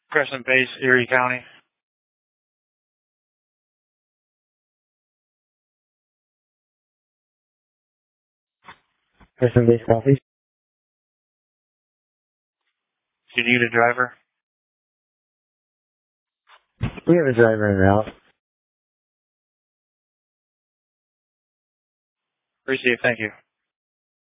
Crescent Base, Erie County. Crescent Base Coffee. Do you need a driver? We have a driver en route. Appreciate it. Thank you.